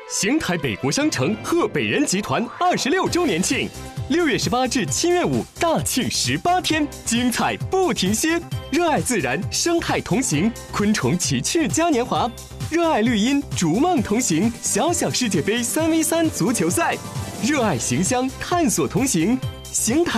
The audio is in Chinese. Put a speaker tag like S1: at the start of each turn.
S1: 邢台北国商城贺北人集团26周年庆，6月18至7月5大庆18天，精彩不停歇。热爱自然，生态同行，昆虫奇趣嘉年华；热爱绿荫，逐梦同行，小小世界杯3v3足球赛；热爱形象，探索同行，邢台。